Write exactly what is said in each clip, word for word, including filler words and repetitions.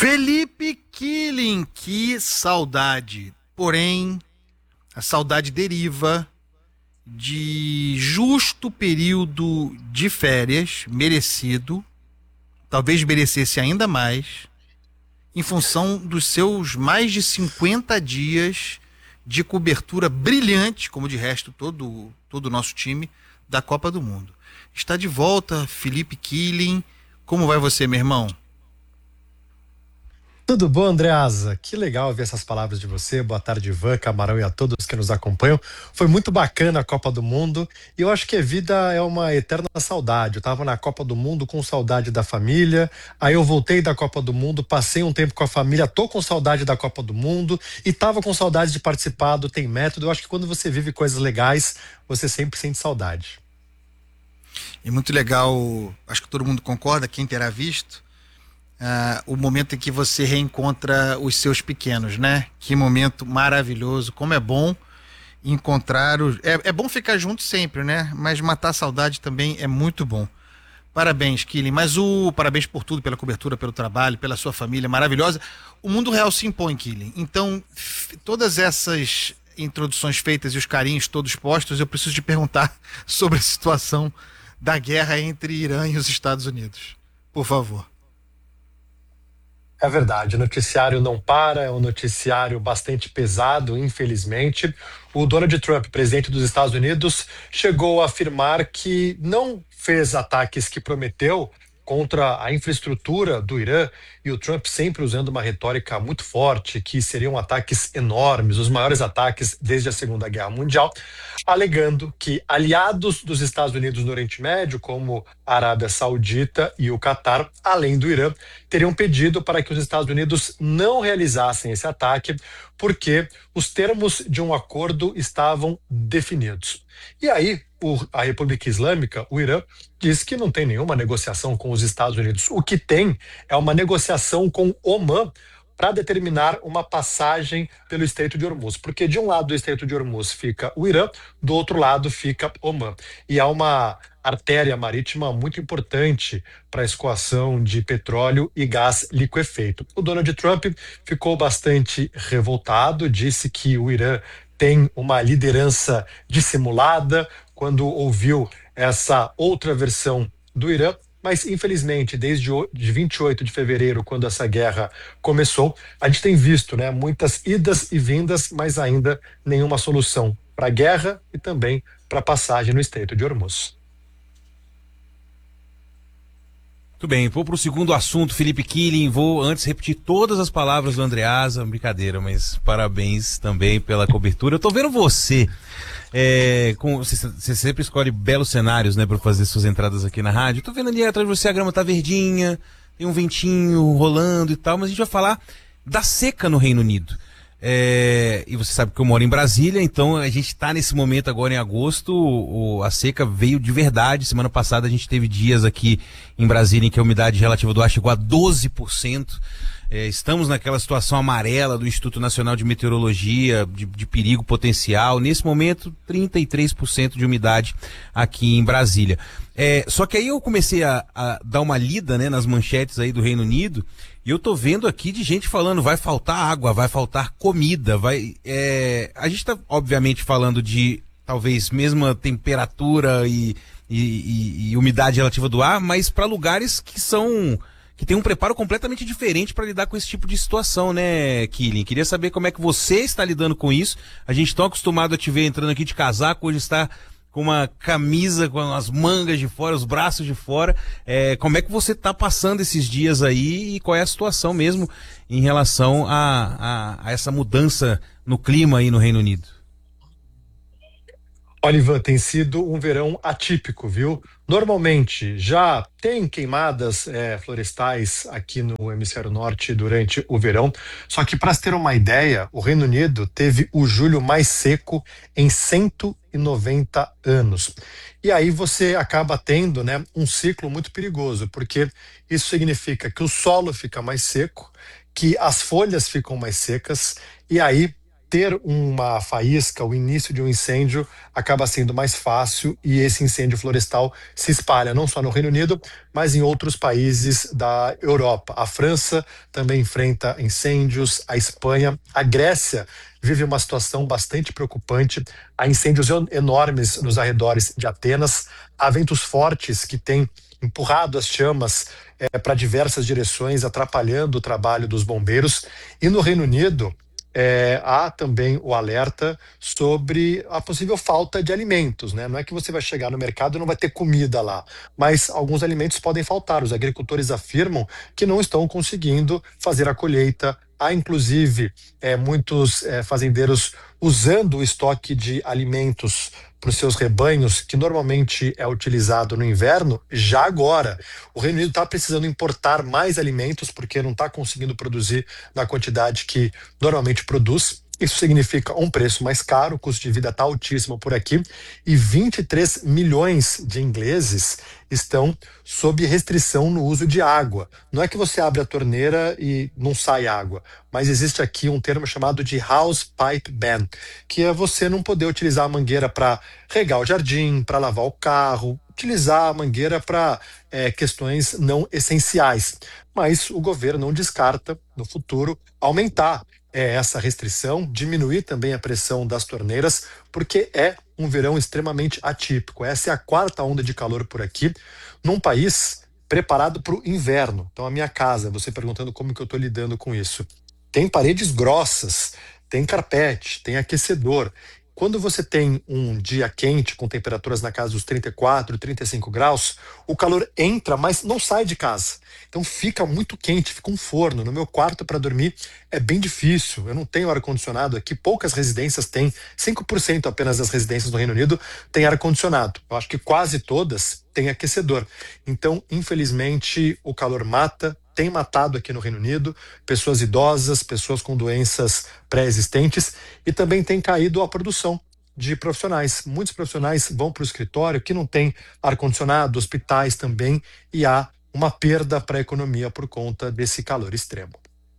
Felipe Killing, que saudade. Porém, a saudade deriva de justo período de férias, merecido, talvez merecesse ainda mais, em função dos seus mais de cinquenta dias de cobertura brilhante, como de resto todo, todo o nosso time, da Copa do Mundo. Está de volta, Felipe Killing. Como vai você, meu irmão? Tudo bom, Andreasa? Que legal ver essas palavras de você. Boa tarde, Ivan, Camarão e a todos que nos acompanham. Foi muito bacana a Copa do Mundo e eu acho que a vida é uma eterna saudade. Eu estava na Copa do Mundo com saudade da família, aí eu voltei da Copa do Mundo, passei um tempo com a família, tô com saudade da Copa do Mundo e tava com saudade de participar do Tem Método. Eu acho que quando você vive coisas legais, você sempre sente saudade. É muito legal, acho que todo mundo concorda, quem terá visto, Uh, o momento em que você reencontra os seus pequenos, né? Que momento maravilhoso, como é bom encontrar os... É, é bom ficar junto sempre, né? Mas matar a saudade também é muito bom. Parabéns, Killing. Mas o parabéns por tudo, pela cobertura, pelo trabalho, pela sua família maravilhosa. O mundo real se impõe, Killing. Então, f- todas essas introduções feitas e os carinhos todos postos, eu preciso te perguntar sobre a situação da guerra entre Irã e os Estados Unidos. Por favor. É verdade, o noticiário não para, é um noticiário bastante pesado, infelizmente. O Donald Trump, presidente dos Estados Unidos, chegou a afirmar que não fez ataques que prometeu contra a infraestrutura do Irã, e o Trump sempre usando uma retórica muito forte, que seriam ataques enormes, os maiores ataques desde a Segunda Guerra Mundial, alegando que aliados dos Estados Unidos no Oriente Médio, como a Arábia Saudita e o Catar, além do Irã, teriam pedido para que os Estados Unidos não realizassem esse ataque, porque os termos de um acordo estavam definidos. E aí, o, a República Islâmica, o Irã, diz que não tem nenhuma negociação com os Estados Unidos. O que tem é uma negociação com Omã para determinar uma passagem pelo Estreito de Hormuz. Porque de um lado do Estreito de Hormuz fica o Irã, do outro lado fica Omã. E há uma artéria marítima muito importante para a escoação de petróleo e gás liquefeito. O Donald Trump ficou bastante revoltado, disse que o Irã tem uma liderança dissimulada quando ouviu essa outra versão do Irã, mas infelizmente desde vinte e oito de fevereiro, quando essa guerra começou, a gente tem visto, né, muitas idas e vindas, mas ainda nenhuma solução para a guerra e também para a passagem no Estreito de Hormuz. Muito bem, vou para o segundo assunto, Felipe Killing. Vou antes repetir todas as palavras do Andreasa, brincadeira, mas parabéns também pela cobertura. Eu tô vendo você, é, com, você, você sempre escolhe belos cenários, né, para fazer suas entradas aqui na rádio. Eu tô vendo ali atrás de você, a grama tá verdinha, tem um ventinho rolando e tal, mas a gente vai falar da seca no Reino Unido. É, e você sabe que eu moro em Brasília, então a gente está nesse momento agora em agosto, o, a seca veio de verdade. Semana passada a gente teve dias aqui em Brasília em que a umidade relativa do ar chegou a doze por cento. É, estamos naquela situação amarela do Instituto Nacional de Meteorologia, de, de perigo potencial. Nesse momento, trinta e três por cento de umidade aqui em Brasília. É, só que aí eu comecei a, a dar uma lida, né, nas manchetes aí do Reino Unido, e eu tô vendo aqui de gente falando, vai faltar água, vai faltar comida, vai... É, a gente tá, obviamente, falando de, talvez, mesma temperatura e, e, e, e umidade relativa do ar, mas para lugares que são... que tem um preparo completamente diferente para lidar com esse tipo de situação, né, Killing? Queria saber como é que você está lidando com isso. A gente tão acostumado a te ver entrando aqui de casaco, hoje está com uma camisa com as mangas de fora, os braços de fora. É, como é que você está passando esses dias aí e qual é a situação mesmo em relação a, a, a essa mudança no clima aí no Reino Unido? Olha, Ivan, tem sido um verão atípico, viu? Normalmente já tem queimadas é, florestais aqui no hemisfério norte durante o verão, só que para se ter uma ideia, o Reino Unido teve o julho mais seco em cento e noventa anos. E aí você acaba tendo, né, um ciclo muito perigoso, porque isso significa que o solo fica mais seco, que as folhas ficam mais secas, e aí ter uma faísca, o início de um incêndio acaba sendo mais fácil e esse incêndio florestal se espalha não só no Reino Unido, mas em outros países da Europa. A França também enfrenta incêndios, a Espanha, a Grécia vive uma situação bastante preocupante. Há incêndios enormes nos arredores de Atenas, há ventos fortes que têm empurrado as chamas é, para diversas direções, atrapalhando o trabalho dos bombeiros. E no Reino Unido, É, há também o alerta sobre a possível falta de alimentos, né? Não é que você vai chegar no mercado e não vai ter comida lá, mas alguns alimentos podem faltar. Os agricultores afirmam que não estão conseguindo fazer a colheita. Há, inclusive, é, muitos é, fazendeiros usando o estoque de alimentos para os seus rebanhos, que normalmente é utilizado no inverno, já agora. O Reino Unido está precisando importar mais alimentos porque não está conseguindo produzir na quantidade que normalmente produz. Isso significa um preço mais caro, o custo de vida está altíssimo por aqui, e vinte e três milhões de ingleses estão sob restrição no uso de água. Não é que você abre a torneira e não sai água, mas existe aqui um termo chamado de House Pipe Ban, que é você não poder utilizar a mangueira para regar o jardim, para lavar o carro, utilizar a mangueira para é, questões não essenciais. Mas o governo não descarta, no futuro, aumentar é essa restrição, diminuir também a pressão das torneiras, porque é um verão extremamente atípico. Essa é a quarta onda de calor por aqui, num país preparado para o inverno. Então, a minha casa, você perguntando como que eu estou lidando com isso, tem paredes grossas, tem carpete, tem aquecedor. Quando você tem um dia quente, com temperaturas na casa dos trinta e quatro, trinta e cinco graus, o calor entra, mas não sai de casa. Então fica muito quente, fica um forno. No meu quarto para dormir é bem difícil. Eu não tenho ar-condicionado aqui, poucas residências têm, cinco por cento apenas das residências do Reino Unido têm ar-condicionado. Eu acho que quase todas têm aquecedor. Então, infelizmente, o calor mata. Tem matado aqui no Reino Unido pessoas idosas, pessoas com doenças pré-existentes, e também tem caído a produção de profissionais. Muitos profissionais vão para o escritório que não tem ar-condicionado, hospitais também, e há uma perda para a economia por conta desse calor extremo.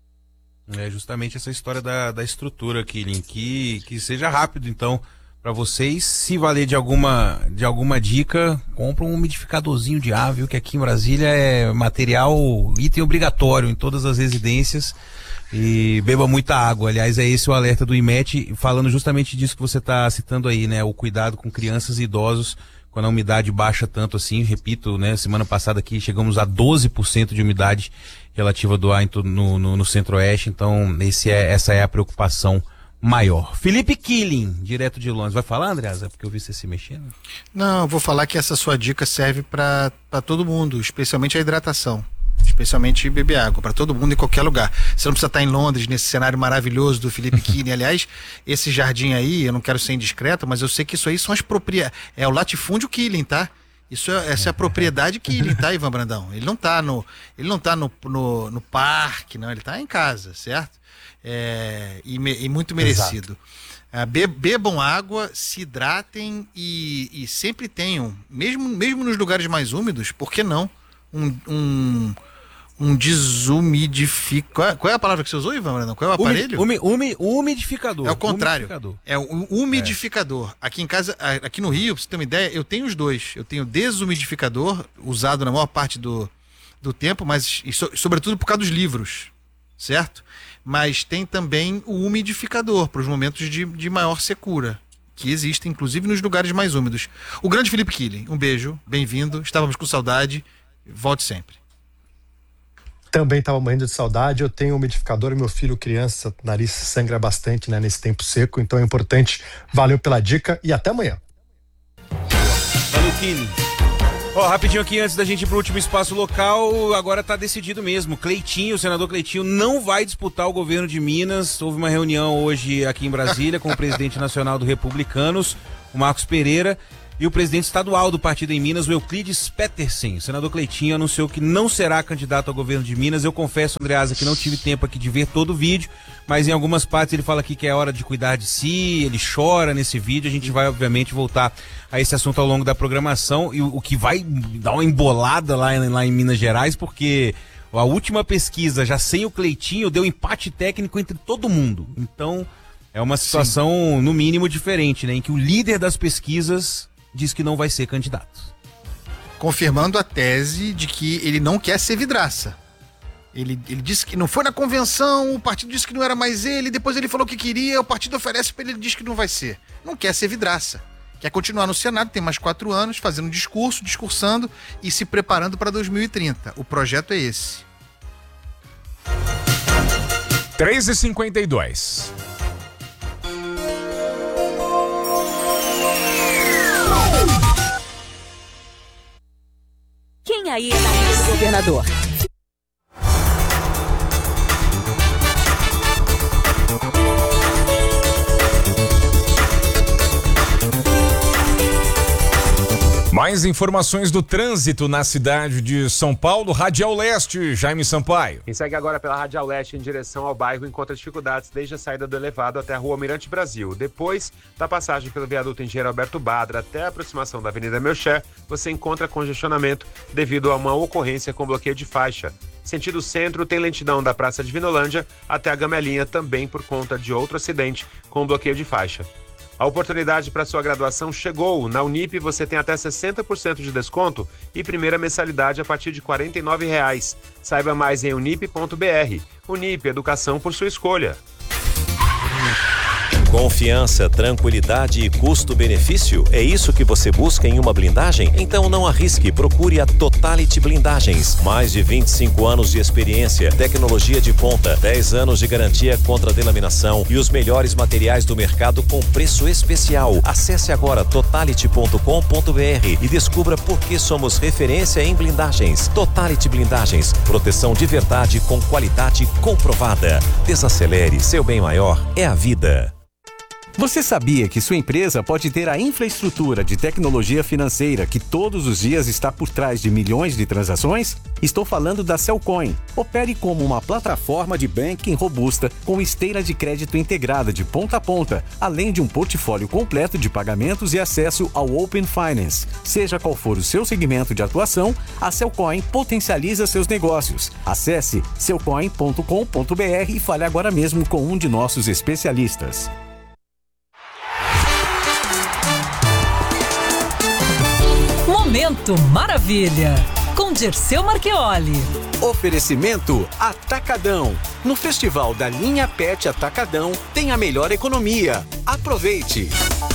É justamente essa história da, da estrutura, Killing, que, que seja rápido, então, para vocês. Se valer de alguma, de alguma dica, compra um umidificadorzinho de ar, viu? Que aqui em Brasília é material, item obrigatório em todas as residências, e beba muita água. Aliás, é esse o alerta do I M E T, falando justamente disso que você está citando aí, né? O cuidado com crianças e idosos quando a umidade baixa tanto assim. Repito, né? Semana passada aqui chegamos a doze por cento de umidade relativa do ar no, no, no Centro-Oeste. Então, esse é, essa é a preocupação maior. Felipe Killing, direto de Londres. Vai falar, Andreasa? Porque eu vi você se mexendo. Não, eu vou falar que essa sua dica serve para todo mundo, especialmente a hidratação. Especialmente beber água, para todo mundo em qualquer lugar. Você não precisa estar em Londres, nesse cenário maravilhoso do Felipe Killing. Aliás, esse jardim aí, eu não quero ser indiscreto, mas eu sei que isso aí são as propriedades. É o latifúndio Killing, tá? Isso é, essa é a propriedade Killing, tá, Ivan Brandão? Ele não tá no, ele não tá no, no, no parque, não, ele tá em casa, certo? É, e, me, e muito merecido. É, be, bebam água, se hidratem e, e sempre tenham, mesmo, mesmo nos lugares mais úmidos, por que não? Um, um, um desumidificador. Qual é a palavra que você usou, Ivan Brandão? Qual é o aparelho? Umi, umi, umidificador. É o contrário. Umidificador. É o umidificador. É. Aqui em casa, aqui no Rio, pra você ter uma ideia, eu tenho os dois. Eu tenho desumidificador, usado na maior parte do, do tempo, mas e so, sobretudo por causa dos livros, certo? Mas tem também o umidificador para os momentos de, de maior secura, que existem inclusive nos lugares mais úmidos. O grande Felipe Killing, um beijo, bem-vindo, estávamos com saudade, volte sempre. Também estava morrendo de saudade. Eu tenho um umidificador, meu filho criança, nariz sangra bastante, né, nesse tempo seco, então é importante. Valeu pela dica e até amanhã. Valeu, Killing. Ó, oh, rapidinho aqui, antes da gente ir pro último espaço local, agora tá decidido mesmo. Cleitinho, o senador Cleitinho, não vai disputar o governo de Minas. Houve uma reunião hoje aqui em Brasília com o presidente nacional do Republicanos, o Marcos Pereira, e o presidente estadual do partido em Minas, o Euclides Petersen. O senador Cleitinho anunciou que não será candidato ao governo de Minas. Eu confesso, Andreasa, que não tive tempo aqui de ver todo o vídeo, mas em algumas partes ele fala aqui que é hora de cuidar de si, ele chora nesse vídeo. A gente vai, obviamente, voltar a esse assunto ao longo da programação, e o, o que vai dar uma embolada lá, lá em Minas Gerais, porque a última pesquisa, já sem o Cleitinho, deu empate técnico entre todo mundo. Então, É uma situação, Sim. no mínimo, diferente, né? Em que o líder das pesquisas diz que não vai ser candidato. Confirmando a tese de que ele não quer ser vidraça. Ele, ele disse que não foi na convenção, o partido disse que não era mais ele, depois ele falou que queria, o partido oferece para ele, ele diz que não vai ser. Não quer ser vidraça. Quer continuar no Senado, tem mais quatro anos, fazendo discurso, discursando e se preparando para dois mil e trinta. O projeto é esse. três e cinquenta e dois. Quem aí é da do governador? Mais informações do trânsito na cidade de São Paulo. Radial Leste, Jaime Sampaio. Quem segue agora pela Radial Leste em direção ao bairro encontra dificuldades desde a saída do elevado até a Rua Almirante Brasil. Depois da passagem pelo viaduto Engenheiro Alberto Badra até a aproximação da Avenida Melcher, você encontra congestionamento devido a uma ocorrência com bloqueio de faixa. Sentido centro, tem lentidão da Praça de Vinolândia até a Gamelinha, também por conta de outro acidente com bloqueio de faixa. A oportunidade para sua graduação chegou. Na Unip você tem até sessenta por cento de desconto e primeira mensalidade a partir de quarenta e nove reais. Saiba mais em unip ponto br. Unip, educação por sua escolha. Confiança, tranquilidade e custo-benefício? É isso que você busca em uma blindagem? Então não arrisque, procure a Totality Blindagens. Mais de vinte e cinco anos de experiência, tecnologia de ponta, dez anos de garantia contra delaminação e os melhores materiais do mercado com preço especial. Acesse agora totality ponto com ponto br e descubra por que somos referência em blindagens. Totality Blindagens, proteção de verdade com qualidade comprovada. Desacelere, seu bem maior é a vida. Você sabia que sua empresa pode ter a infraestrutura de tecnologia financeira que todos os dias está por trás de milhões de transações? Estou falando da Cellcoin. Opere como uma plataforma de banking robusta com esteira de crédito integrada de ponta a ponta, além de um portfólio completo de pagamentos e acesso ao Open Finance. Seja qual for o seu segmento de atuação, a Cellcoin potencializa seus negócios. Acesse cellcoin ponto com ponto br e fale agora mesmo com um de nossos especialistas. Momento Maravilha, com Dirceu Marchioli. Oferecimento Atacadão. No Festival da Linha Pet Atacadão tem a melhor economia. Aproveite!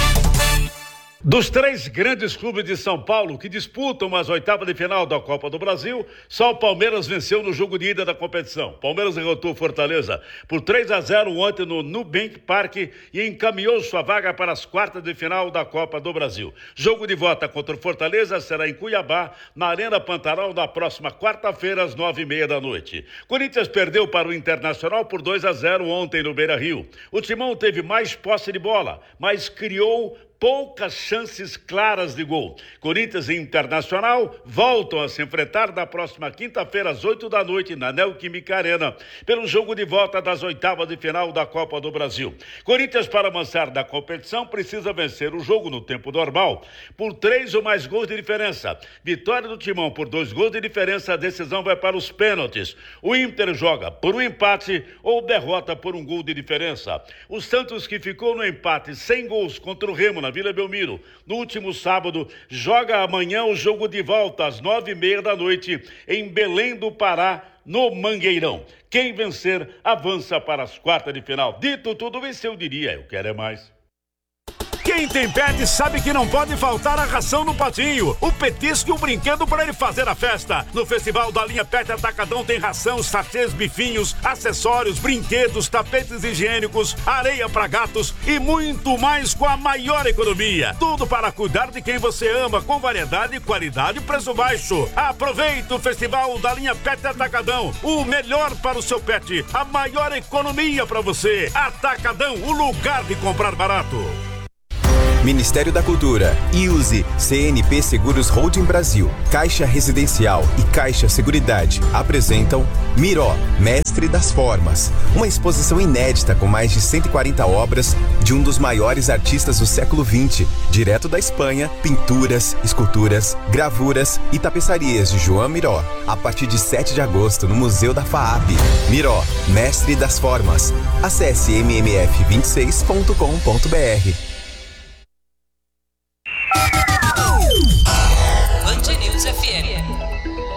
Dos três grandes clubes de São Paulo que disputam as oitavas de final da Copa do Brasil, só o Palmeiras venceu no jogo de ida da competição. Palmeiras derrotou Fortaleza por três a zero ontem no Nubank Park e encaminhou sua vaga para as quartas de final da Copa do Brasil. Jogo de volta contra o Fortaleza será em Cuiabá, na Arena Pantanal, na próxima quarta-feira, às nove e meia da noite. Corinthians perdeu para o Internacional por dois a zero ontem no Beira-Rio. O Timão teve mais posse de bola, mas criou poucas chances claras de gol. Corinthians e Internacional voltam a se enfrentar na próxima quinta-feira, às oito da noite, na Neoquímica Arena, pelo jogo de volta das oitavas de final da Copa do Brasil. Corinthians, para avançar da competição, precisa vencer o jogo no tempo normal por três ou mais gols de diferença. Vitória do Timão por dois gols de diferença, a decisão vai para os pênaltis. O Inter joga por um empate ou derrota por um gol de diferença. O Santos, que ficou no empate sem gols contra o Remo na Vila Belmiro no último sábado, joga amanhã o jogo de volta às nove e meia da noite em Belém do Pará, no Mangueirão. Quem vencer avança para as quartas de final. Dito tudo isso, eu diria, eu quero é mais. Quem tem pet sabe que não pode faltar a ração no patinho, o petisco e o brinquedo para ele fazer a festa. No Festival da Linha Pet Atacadão tem ração, sachês, bifinhos, acessórios, brinquedos, tapetes higiênicos, areia para gatos e muito mais com a maior economia. Tudo para cuidar de quem você ama, com variedade, qualidade e preço baixo. Aproveite o Festival da Linha Pet Atacadão, o melhor para o seu pet, a maior economia para você. Atacadão, o lugar de comprar barato. Ministério da Cultura, I U S E, C N P Seguros Holding Brasil, Caixa Residencial e Caixa Seguridade apresentam Miró, Mestre das Formas, uma exposição inédita com mais de cento e quarenta obras de um dos maiores artistas do século vinte, direto da Espanha, pinturas, esculturas, gravuras e tapeçarias de João Miró, a partir de sete de agosto no Museu da FAAP. Miró, Mestre das Formas. Acesse m m f vinte e seis ponto com ponto b r. Band News F M.